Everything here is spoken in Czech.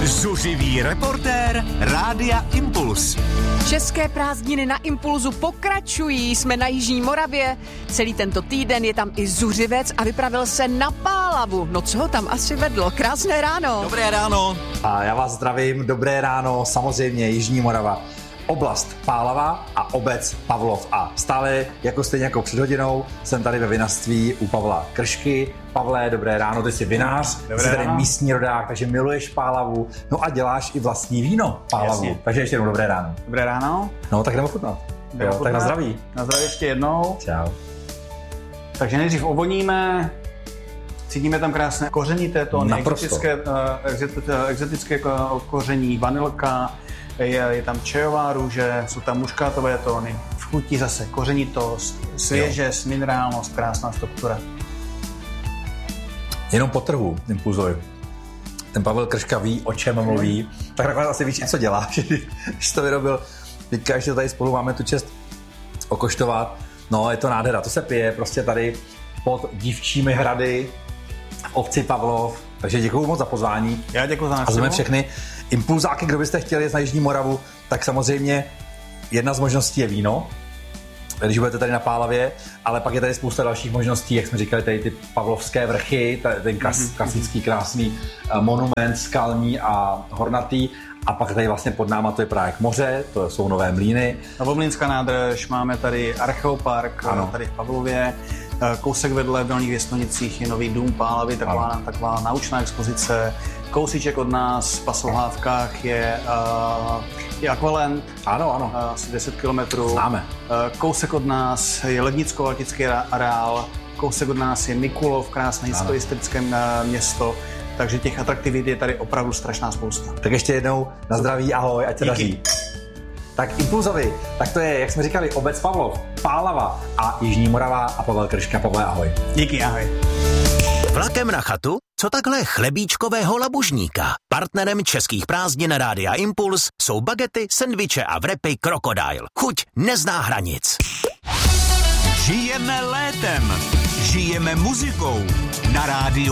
Zuřivý reportér Rádia Impuls. České prázdniny na Impulzu pokračují, jsme na Jižní Moravě. Celý tento týden je tam i zuřivec a vypravil se na Pálavu. No co ho tam asi vedlo? Krásné ráno. Dobré ráno. A já vás zdravím, dobré ráno, samozřejmě Jižní Morava. Oblast Pálava a obec Pavlov. A stále, stejně jako před hodinou, jsem tady ve vinařství u Pavla Kršky. Pavle, dobré ráno, ty jsi vinař, jsi tady místní rodák, takže miluješ Pálavu, no a děláš i vlastní víno Pálavu. Jasně. Takže ještě jednou dobré ráno. Dobré ráno. No, tak jdeme chutnat. Tak na zdraví. Na zdraví ještě jednou. Čau. Takže nejdřív ovoníme, cítíme tam krásné koření této exotické koření, vanilka, je tam čajová růže, jsou tam muškátové tóny, v chuti zase kořenitost, svěžest, minerálnost, krásná struktura. Jenom po trhu Impulzovi. Ten Pavel Krška ví, o čem mluví, tak nakonec asi víš, co děláš, když to vyrobil. Teďka ještě tady spolu máme tu čest okoštovat. No, je to nádhera, to se pije prostě tady pod Dívčími hrady v obci Pavlov. Takže děkuju moc za pozvání. Já děkuju za návštěvu. A zveme všechny impulzáky, kdo byste chtěli jet na Jižní Moravu, tak samozřejmě jedna z možností je víno, když budete tady na Pálavě, ale pak je tady spousta dalších možností, jak jsme říkali, tady ty Pavlovské vrchy, ten klasický krásný monument skalní a hornatý. A pak tady vlastně pod náma to je právě moře, to jsou Nové Mlýny. Novomlýnská nádrž, máme tady Archeopark, tady v Pavlově. Kousek vedle v Dolních Věstonicích je nový dům Pálavy, taková naučná expozice. Kousíček od nás v Pasohlávkách je Aqualand, ano. Asi 10 kilometrů. Známe. Kousek od nás je Lednicko-Valtický areál, kousek od nás je Mikulov, krásné historické město. Takže těch atraktivit je tady opravdu strašná spousta. Tak ještě jednou na zdraví, ahoj, ať se daří. Tak Impulzovi, tak to je, jak jsme říkali, obec Pavlov, Pálava a Jižní Morava a Pavel Krška. Pavle, ahoj. Díky, ahoj. Vlakem na chatu? Co takhle chlebíčkového labužníka? Partnerem českých prázdnin Rádia Impuls jsou bagety, sendviče a wrapy Crocodile. Chuť nezná hranic. Žijeme létem. Žijeme muzikou. Na rádiu